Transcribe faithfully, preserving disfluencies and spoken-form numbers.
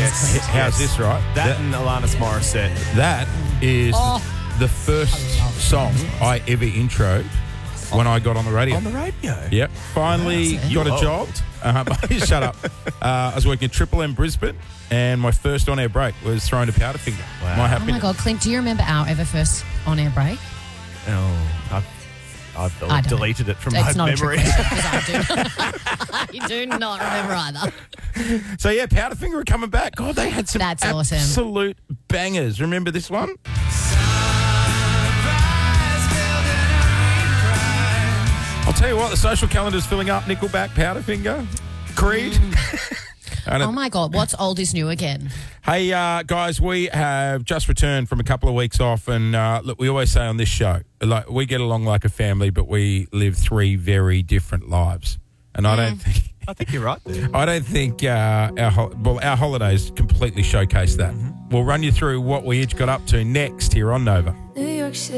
Yes. Clint. How's this, right? That and Alanis Morissette. That is Oh. the first song I ever introed when I got on the radio. On the radio. Yep. Finally Wow. got a You job. Uh, shut up. Uh, I was working at Triple M Brisbane, and my first on-air break was throwing a Powderfinger. Wow. My Oh happiness. my God, Clint, do you remember our ever first on-air break? Oh, I've, I've I don't. deleted it from It's my not memory. a trick question, because I do. I do not remember either. So, yeah, Powderfinger are coming back. God, they had some That's awesome. absolute bangers. Remember this one? I'll tell you what, the social calendar's filling up. Nickelback, Powderfinger, Creed. And Oh it- my God, what's old is new again? Hey, uh, guys, we have just returned from a couple of weeks off, and uh, look, we always say on this show, like we get along like a family, but we live three very different lives. And I don't think, I think you're right there. I don't think uh, our ho- well, our holidays completely showcase that. We'll run you through what we each got up to next here on Nova.